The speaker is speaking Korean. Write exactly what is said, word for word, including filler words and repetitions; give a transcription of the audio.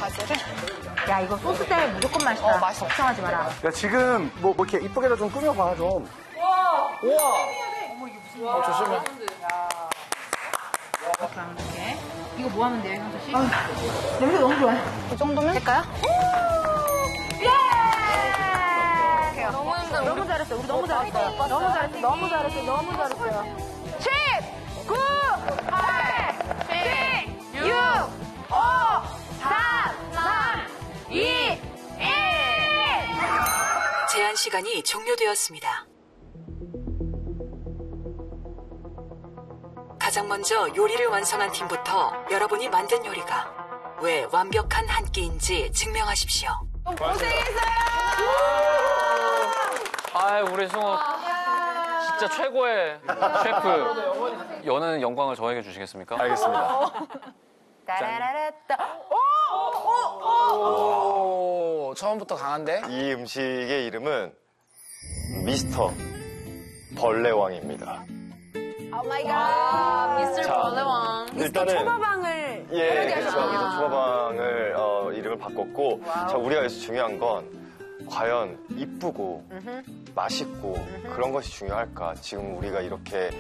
바지를. 야, 이거 소스 때문에 무조건 맛있다. 어, 맛있어. 걱정하지 마라. 야, 지금 뭐, 뭐 이렇게 이쁘게도 좀 꾸며봐, 좀. 우와. 어, 조심해. 이렇게. 이거 뭐 하면 돼요, 현서 씨? 냄새 너무 좋아요. 이 정도면? 될까요? 예! 너무 힘들어. 너무 잘했어. 우리 너무 잘했어. 너무 잘했어. 너무 잘했어. 너무 잘했어요. 십, 구, 팔, 칠, 육, 오, 사, 삼, 이, 일. 제한 시간이 종료되었습니다. 가장 먼저 요리를 완성한 팀부터 여러분이 만든 요리가 왜 완벽한 한 끼인지 증명하십시오. 고생했어요. 아이, 우리 승호 진짜 최고의 셰프. 여는 영광을 저에게 주시겠습니까? 알겠습니다. 따라라라따. 오, 처음부터 강한데? 이 음식의 이름은 미스터 벌레왕입니다. 오 마이 갓. 미스터 자, 벌레왕. 일단은 초밥왕을 예, 그렇죠. 미스터 초밥왕을 어, 이름을 바꿨고, 자, 우리가 여기서 중요한 건 과연 이쁘고 맛있고 그런 것이 중요할까? 지금 우리가 이렇게